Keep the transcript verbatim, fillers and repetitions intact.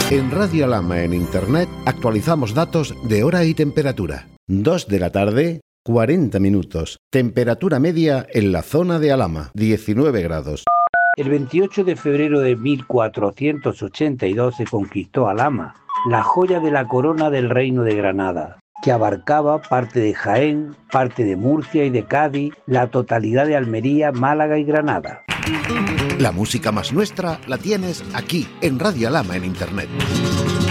En Radio Alhama en Internet actualizamos datos de hora y temperatura. dos de la tarde, cuarenta minutos. Temperatura media en la zona de Alhama, diecinueve grados. El veintiocho de febrero de mil cuatrocientos ochenta y dos se conquistó Alhama, la joya de la corona del Reino de Granada, que abarcaba parte de Jaén, parte de Murcia y de Cádiz, la totalidad de Almería, Málaga y Granada. La música más nuestra la tienes aquí, en Radio Alhama en Internet.